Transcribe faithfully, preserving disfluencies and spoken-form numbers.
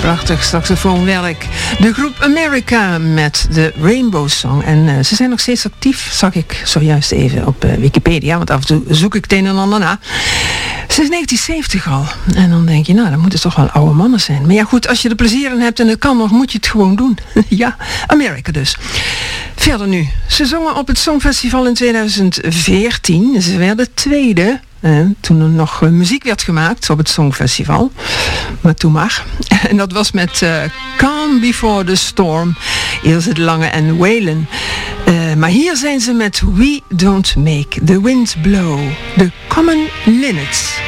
Prachtig saxofoonwerk. De groep America met de Rainbow Song. En uh, ze zijn nog steeds actief, zag ik zojuist even op uh, Wikipedia. Want af en toe zoek ik het een en ander na. Sinds negentien zeventig al. En dan denk je, nou, dan moeten toch wel oude mannen zijn. Maar ja goed, als je er plezier in hebt en het kan nog, moet je het gewoon doen. Ja, America dus. Verder nu. Ze zongen op het Songfestival in tweeduizend veertien. Ze werden tweede. Eh, toen er nog uh, muziek werd gemaakt op het Songfestival. Maar toen maar. En dat was met uh, Calm Before the Storm. Ilse de Lange en Waylon. Uh, maar hier zijn ze met We Don't Make the Wind Blow. The Common Linnets.